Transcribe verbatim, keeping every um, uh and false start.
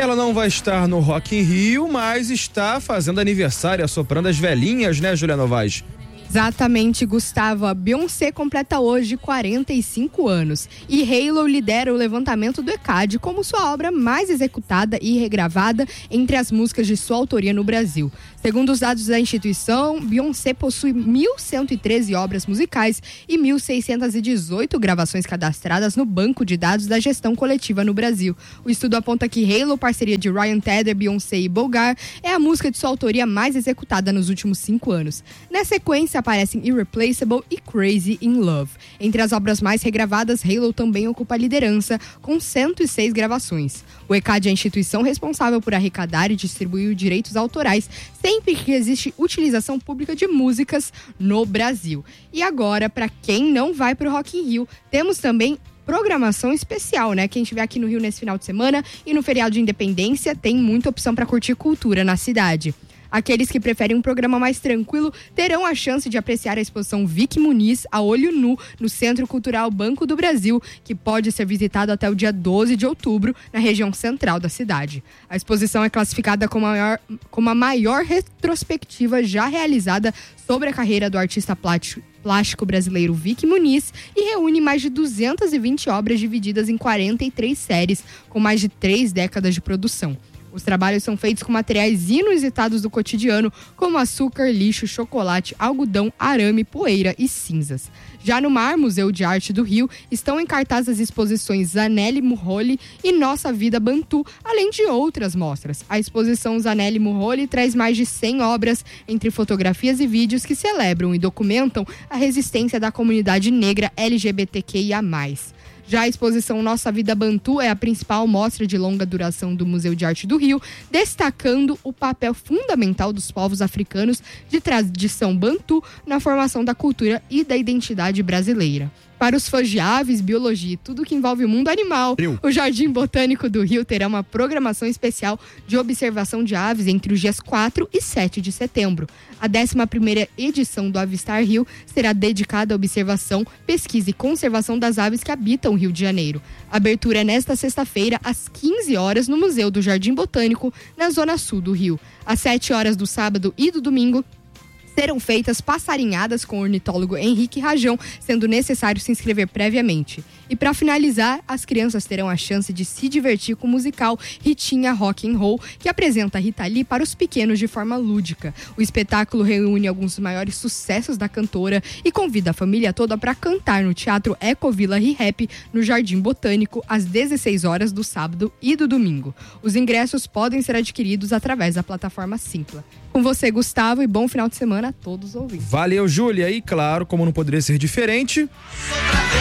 Ela não vai estar no Rock in Rio, mas está fazendo aniversário, assoprando as velhinhas, né, Júlia Novaes? Exatamente, Gustavo. A Beyoncé completa hoje quarenta e cinco anos e Halo lidera o levantamento do E C A D como sua obra mais executada e regravada entre as músicas de sua autoria no Brasil. Segundo os dados da instituição, Beyoncé possui mil cento e treze obras musicais e mil seiscentas e dezoito gravações cadastradas no banco de dados da gestão coletiva no Brasil. O estudo aponta que Halo, parceria de Ryan Tedder, Beyoncé e Bulgar, é a música de sua autoria mais executada nos últimos cinco anos. Na sequência, aparecem Irreplaceable e Crazy in Love. Entre as obras mais regravadas, Halo também ocupa a liderança, com cento e seis gravações. O E C A D é a instituição responsável por arrecadar e distribuir direitos autorais sempre que existe utilização pública de músicas no Brasil. E agora, para quem não vai para o Rock in Rio, temos também programação especial, né? Quem estiver aqui no Rio nesse final de semana e no feriado de Independência tem muita opção para curtir cultura na cidade. Aqueles que preferem um programa mais tranquilo terão a chance de apreciar a exposição Vicky Muniz a olho nu no Centro Cultural Banco do Brasil, que pode ser visitado até o dia doze de outubro, na região central da cidade. A exposição é classificada como a maior, como a maior retrospectiva já realizada sobre a carreira do artista plástico plástico brasileiro Vicky Muniz e reúne mais de duzentas e vinte obras divididas em quarenta e três séries, com mais de três décadas de produção. Os trabalhos são feitos com materiais inusitados do cotidiano, como açúcar, lixo, chocolate, algodão, arame, poeira e cinzas. Já no Mar, Museu de Arte do Rio, estão em cartaz as exposições Zanelli Murroli e Nossa Vida Bantu, além de outras mostras. A exposição Zanelli Murroli traz mais de cem obras, entre fotografias e vídeos, que celebram e documentam a resistência da comunidade negra L G B T Q I A mais. Já a exposição Nossa Vida Bantu é a principal mostra de longa duração do Museu de Arte do Rio, destacando o papel fundamental dos povos africanos de tradição bantu na formação da cultura e da identidade brasileira. Para os fãs de aves, biologia e tudo que envolve o mundo animal, o Jardim Botânico do Rio terá uma programação especial de observação de aves entre os dias quatro e sete de setembro. A décima primeira edição do Avistar Rio será dedicada à observação, pesquisa e conservação das aves que habitam o Rio de Janeiro. A abertura é nesta sexta-feira, às quinze horas, no Museu do Jardim Botânico, na zona sul do Rio. Às sete horas do sábado e do domingo, serão feitas passarinhadas com o ornitólogo Henrique Rajão, sendo necessário se inscrever previamente. E para finalizar, as crianças terão a chance de se divertir com o musical Ritinha Rock and Roll, que apresenta Rita Lee para os pequenos de forma lúdica. O espetáculo reúne alguns dos maiores sucessos da cantora e convida a família toda para cantar no Teatro Ecovila Rehap, no Jardim Botânico, às dezesseis horas do sábado e do domingo. Os ingressos podem ser adquiridos através da plataforma Simpla. Com você, Gustavo, e bom final de semana a todos os ouvintes. Valeu, Júlia. E claro, como não poderia ser diferente...